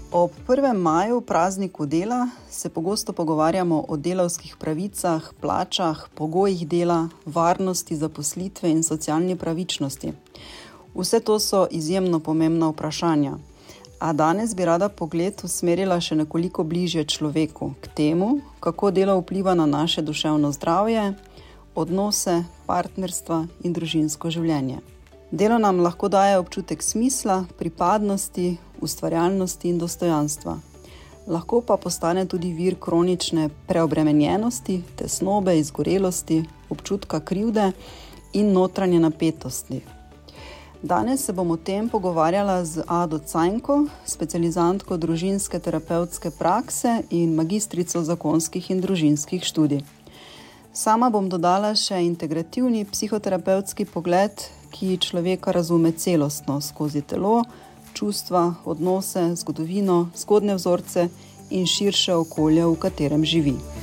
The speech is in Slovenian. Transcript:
Ob 1. maju, prazniku dela, se pogosto pogovarjamo o delavskih pravicah, plačah, pogojih dela, varnosti zaposlitve in socialni pravičnosti. Vse to so izjemno pomembna vprašanja. A danes bi rada pogled usmerila še nekoliko bližje človeku, k temu, kako delo vpliva na naše duševno zdravje, odnose, partnerstva in družinsko življenje. Delo nam lahko daje občutek smisla, pripadnosti, ustvarjalnosti in dostojanstva. Lahko pa postane tudi vir kronične preobremenjenosti, tesnobe, izgorelosti, občutka krivde in notranje napetosti. Danes se bom o tem pogovarjala z Ado Cajnko, specializantko družinske terapevtske prakse in magistrico zakonskih in družinskih študij. Sama bom dodala še integrativni psihoterapevtski pogled, ki človeka razume celostno skozi telo, čustva, odnose, zgodovino, zgodne vzorce in širše okolje, v katerem živi.